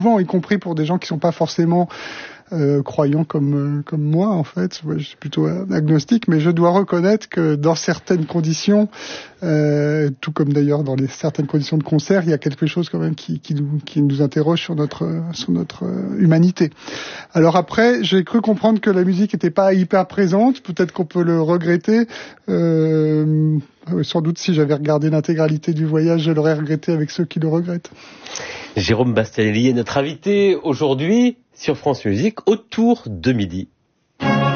souvent, y compris pour des gens qui sont pas forcément croyants comme moi en fait. Ouais, je suis plutôt agnostique, mais je dois reconnaître que dans certaines conditions, tout comme d'ailleurs dans certaines conditions de concert, il y a quelque chose quand même qui nous interroge sur notre humanité. Alors après, j'ai cru comprendre que la musique n'était pas hyper présente. Peut-être qu'on peut le regretter. Sans doute, si j'avais regardé l'intégralité du voyage, je l'aurais regretté avec ceux qui le regrettent. Jérôme Bastianelli est notre invité aujourd'hui sur France Musique autour de midi.